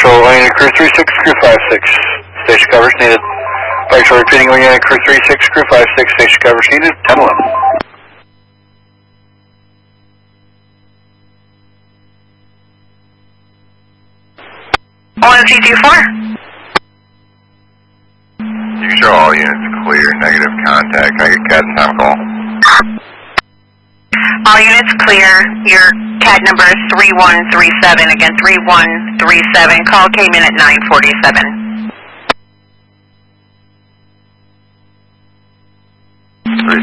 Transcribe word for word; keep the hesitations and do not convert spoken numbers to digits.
Patrol, Unit Crew three six, Crew five six. Station coverage needed. Patrol repeating, Unit Crew three six, Crew five six. Station coverage needed. ten eleven. one C two four. You show all units clear, negative contact. Can I get C A D and time call? All units clear. Your C A D number is three one three seven. Again, three one three seven. Call came in at nine forty-seven.